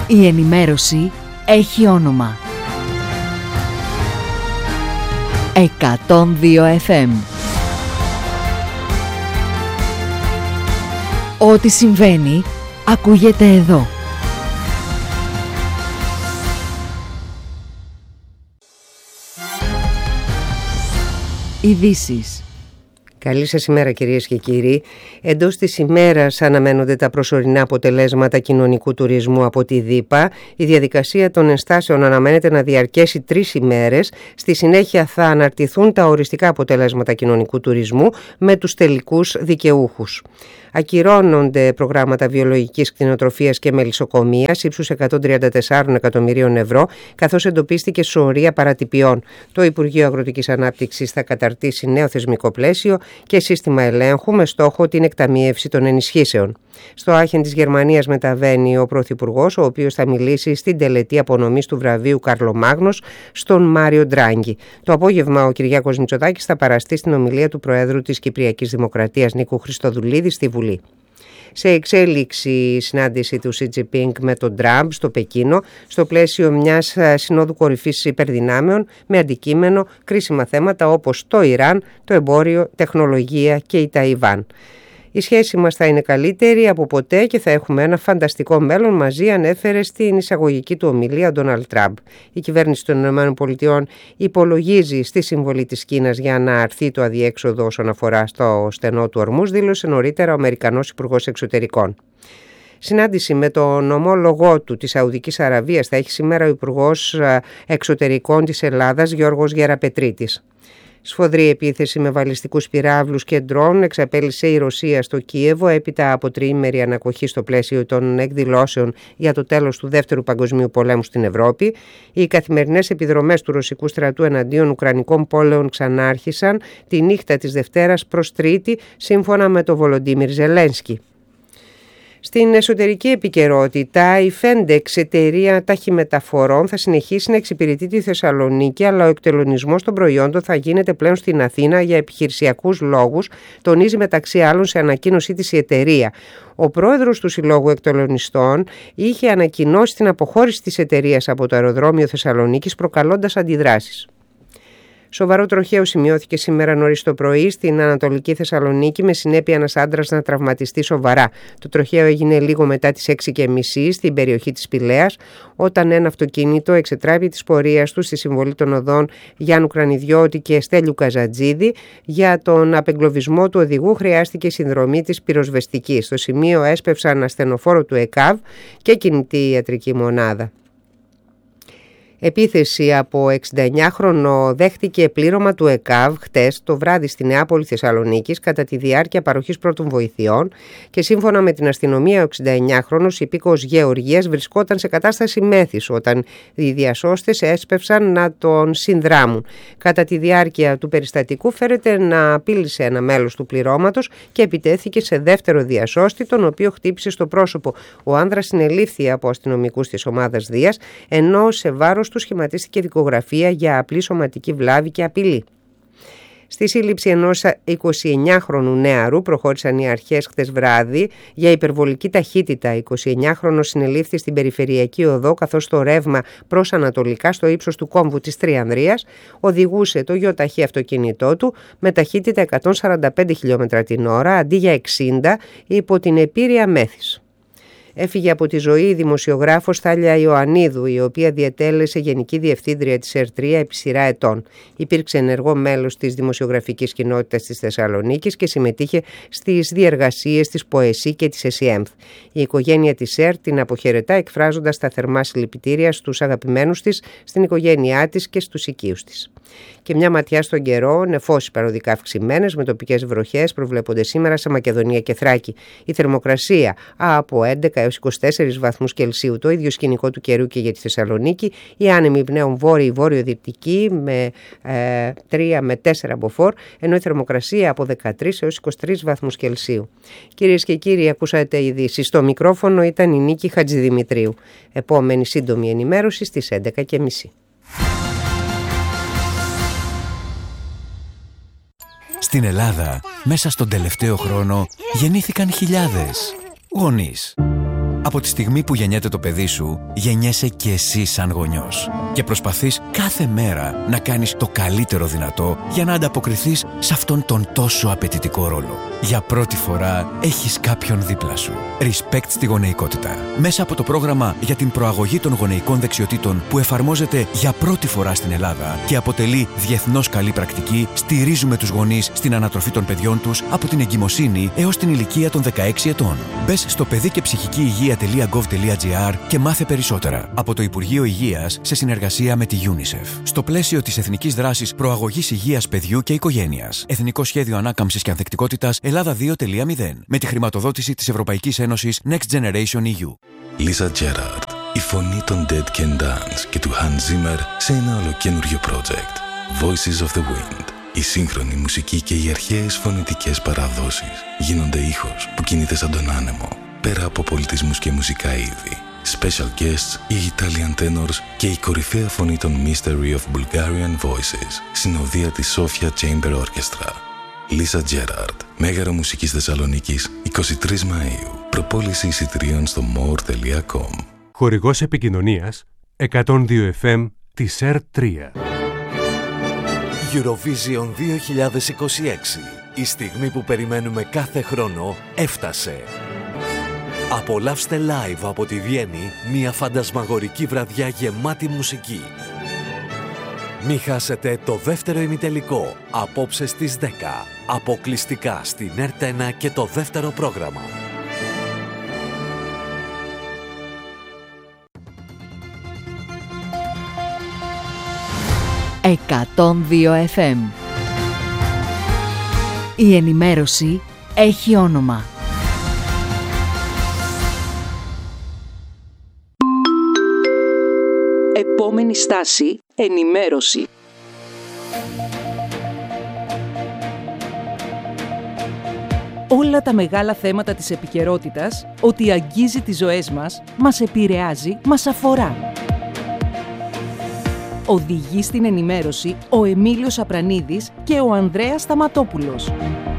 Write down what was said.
Η ενημέρωση έχει όνομα. 102 FM. Ό,τι συμβαίνει, ακούγεται εδώ. Ειδήσεις. Καλή σας ημέρα κυρίες και κύριοι. Εντός της ημέρας αναμένονται τα προσωρινά αποτελέσματα κοινωνικού τουρισμού από τη ΔΥΠΑ. Η διαδικασία των ενστάσεων αναμένεται να διαρκέσει 3 ημέρες. Στη συνέχεια θα αναρτηθούν τα οριστικά αποτελέσματα κοινωνικού τουρισμού με τους τελικούς δικαιούχους. Ακυρώνονται προγράμματα βιολογικής κτηνοτροφίας και μελισσοκομείας ύψους 134 εκατομμυρίων ευρώ, καθώς εντοπίστηκε σωρία παρατυπιών. Το Υπουργείο Αγροτικής Ανάπτυξης θα καταρτήσει νέο θεσμικό πλαίσιο και σύστημα ελέγχου με στόχο την εκταμείευση των ενισχύσεων. Στο Άχεν της Γερμανίας μεταβαίνει ο Πρωθυπουργός, ο οποίος θα μιλήσει στην τελετή απονομής του βραβείου Καρλομάγνος στον Μάριο Ντράγκη. Το απόγευμα ο Κυριάκος Μητσοτάκης θα παραστεί στην ομιλία του Προέδρου της Κυπριακής Δημοκρατίας Νίκου Χριστοδουλίδη στη Βουλή. Σε εξέλιξη η συνάντηση του Σι Τζινπίνγκ με τον Τραμπ στο Πεκίνο στο πλαίσιο μιας συνόδου κορυφής υπερδυνάμεων με αντικείμενο κρίσιμα θέματα όπως το Ιράν, το εμπόριο, τεχνολογία και η Ταϊβάν. Η σχέση μας θα είναι καλύτερη από ποτέ και θα έχουμε ένα φανταστικό μέλλον μαζί, ανέφερε στην εισαγωγική του ομιλία ο Ντόναλντ Τραμπ. Η κυβέρνηση των ΗΠΑ υπολογίζει στη συμβολή της Κίνας για να αρθεί το αδιέξοδο όσον αφορά στο στενό του Ορμούζ, δήλωσε νωρίτερα ο Αμερικανός Υπουργός Εξωτερικών. Συνάντηση με τον ομόλογό του της Σαουδικής Αραβίας θα έχει σήμερα ο Υπουργός Εξωτερικών της Ελλάδας Γιώργος Γεραπετρίτης. Σφοδρή επίθεση με βαλιστικούς πυράβλους και ντρόν εξαπέλυσε η Ρωσία στο Κίεβο έπειτα από τριήμερη ανακοχή στο πλαίσιο των εκδηλώσεων για το τέλος του Δεύτερου Παγκοσμίου Πολέμου στην Ευρώπη. Οι καθημερινές επιδρομές του ρωσικού στρατού εναντίον ουκρανικών πόλεων ξανάρχισαν τη νύχτα της Δευτέρας προς Τρίτη, σύμφωνα με τον Βολοντίμιρ Ζελένσκι. Στην εσωτερική επικαιρότητα, η FedEx, εταιρεία ταχυμεταφορών, θα συνεχίσει να εξυπηρετεί τη Θεσσαλονίκη, αλλά ο εκτελονισμός των προϊόντων θα γίνεται πλέον στην Αθήνα για επιχειρησιακούς λόγους, τονίζει μεταξύ άλλων σε ανακοίνωσή της η εταιρεία. Ο πρόεδρος του Συλλόγου Εκτελονιστών είχε ανακοινώσει την αποχώρηση της εταιρείας από το αεροδρόμιο Θεσσαλονίκης, προκαλώντας αντιδράσεις. Σοβαρό τροχαίο σημειώθηκε σήμερα νωρίς το πρωί στην Ανατολική Θεσσαλονίκη, με συνέπεια ένας άντρας να τραυματιστεί σοβαρά. Το τροχαίο έγινε λίγο μετά τις 6:30 στην περιοχή της Πηλαίας, όταν ένα αυτοκίνητο εξετράπη της πορείας του στη συμβολή των οδών Γιάννου Κρανιδιώτη και Στέλιου Καζατζίδη. Για τον απεγκλωβισμό του οδηγού χρειάστηκε συνδρομή της πυροσβεστικής. Στο σημείο έσπευσαν ασθενοφόρο του ΕΚΑΒ και κινητή ιατρική μονάδα. Επίθεση από 69χρονο δέχτηκε πλήρωμα του ΕΚΑΒ χτες το βράδυ στη Νεάπολη Θεσσαλονίκης κατά τη διάρκεια παροχής πρώτων βοηθειών και σύμφωνα με την αστυνομία ο 69χρονος υπήκοος Γεωργίας βρισκόταν σε κατάσταση μέθης όταν οι διασώστες έσπευσαν να τον συνδράμουν. Κατά τη διάρκεια του περιστατικού φέρεται να απείλησε ένα μέλος του πληρώματος και επιτέθηκε σε δεύτερο διασώστη, τον οποίο χτύπησε στο πρόσωπο. Ο άνδρας συνελήφθη από αστυνομικούς της ομάδας Δίας, ενώ σε βάρος του σχηματίστηκε δικογραφία για απλή σωματική βλάβη και απειλή. Στη σύλληψη ενός 29χρονου νεαρού προχώρησαν οι αρχές χτες βράδυ για υπερβολική ταχύτητα. 29χρονος συνελήφθη στην Περιφερειακή Οδό, καθώς το ρεύμα προς ανατολικά στο ύψος του κόμβου της Τριανδρίας οδηγούσε το γιοταχή αυτοκίνητό του με ταχύτητα 145 χιλιόμετρα την ώρα αντί για 60 υπό την επήρεια μέθης. Έφυγε από τη ζωή η δημοσιογράφος Θάλια Ιωαννίδου, η οποία διετέλεσε γενική διευθύντρια της ΕΡΤΡΙΑ επί σειρά ετών. Υπήρξε ενεργό μέλος της δημοσιογραφικής κοινότητας της Θεσσαλονίκης και συμμετείχε στις διεργασίες της ΠΟΕΣΥ και της ΕΣΥΕΜΘ. Η οικογένεια της ΕΡΤ την αποχαιρετά, εκφράζοντας τα θερμά συλληπιτήρια στους αγαπημένους της, στην οικογένειά της και στους οικείους της. Και μια ματιά στον καιρό, νεφώσεις παροδικά αυξημένες με τοπικές βροχές προβλέπονται σήμερα σε Μακεδονία και Θράκη. Η θερμοκρασία από 11 έως 24 βαθμούς Κελσίου, το ίδιο σκηνικό του καιρού και για τη Θεσσαλονίκη. Οι άνεμοι πνέουν βόρειο-βόρειο-δυτικοί με 3 με 4 μποφόρ, ενώ η θερμοκρασία από 13 έως 23 βαθμούς Κελσίου. Κυρίες και κύριοι, ακούσατε ειδήσεις. Στο μικρόφωνο ήταν η Νίκη Χατζηδημητρίου. Επόμενη σύντομη ενημέρωση στις 11:30. Στην Ελλάδα, μέσα στον τελευταίο χρόνο, γεννήθηκαν χιλιάδες γονείς. Από τη στιγμή που γεννιέται το παιδί σου, γεννιέσαι και εσύ σαν γονιός. Και προσπαθείς κάθε μέρα να κάνεις το καλύτερο δυνατό για να ανταποκριθείς σε αυτόν τον τόσο απαιτητικό ρόλο. Για πρώτη φορά έχεις κάποιον δίπλα σου. Respect στη γονεϊκότητα. Μέσα από το πρόγραμμα για την προαγωγή των γονεϊκών δεξιοτήτων που εφαρμόζεται για πρώτη φορά στην Ελλάδα και αποτελεί διεθνώς καλή πρακτική, στηρίζουμε τους γονείς στην ανατροφή των παιδιών τους από την εγκυμοσύνη έως την ηλικία των 16 ετών. Μπες στο παιδικεψυχικηυγεία.gov.gr και μάθε περισσότερα από το Υπουργείο Υγείας σε συνεργασία με τη UNICEF. Στο πλαίσιο της Εθνικής Δράσης Προαγωγής Υγείας Παιδιού και Οικογένειας. Εθνικό Σχέδιο Ανάκαμψης και Ανθεκτικότητας Ελλάδα 2.0. Με τη χρηματοδότηση της Ευρωπαϊκής Ένωσης Next Generation EU. Lisa Gerrard, η φωνή των Dead Can Dance και του Hans Zimmer σε ένα ολοκένουργιο project. Voices of the Wind. Η σύγχρονη μουσική και οι αρχαίες φωνητικές παραδόσεις γίνονται ήχος που κινείται σαν τον άνεμο, πέρα από πολιτισμούς και μουσικά είδη. Special guests, οι Italian tenors και η κορυφαία φωνή των Mystery of Bulgarian Voices, συνοδεία της Sofia Chamber Orchestra. Lisa Gerrard, Μέγαρο Μουσικής Θεσσαλονίκης, 23 Μαΐου. Προπόληση εισιτηρίων στο more.com. Χορηγός επικοινωνίας 102 FM της R3. Eurovision 2026. Η στιγμή που περιμένουμε κάθε χρόνο έφτασε. Απολαύστε live από τη Βιέννη μια φαντασμαγορική βραδιά γεμάτη μουσική. Μη χάσετε το δεύτερο ημιτελικό απόψε στις 10. Αποκλειστικά στην ΕΡΤ1 και το δεύτερο πρόγραμμα. «102 FM». Η ενημέρωση έχει όνομα. Επόμενη στάση, ενημέρωση. Όλα τα μεγάλα θέματα της επικαιρότητας, ότι αγγίζει τις ζωές μας επηρεάζει, μας αφορά. Οδηγεί στην ενημέρωση ο Εμίλιος Απρανίδης και ο Ανδρέας Σταματόπουλος.